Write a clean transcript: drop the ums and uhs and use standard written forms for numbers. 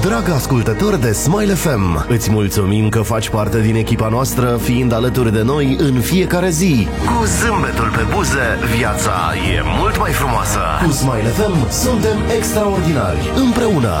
Dragă ascultător de Smile FM, îți mulțumim că faci parte din echipa noastră, fiind alături de noi în fiecare zi. Cu zâmbetul pe buze, viața e mult mai frumoasă. Cu Smile FM suntem extraordinari. Împreună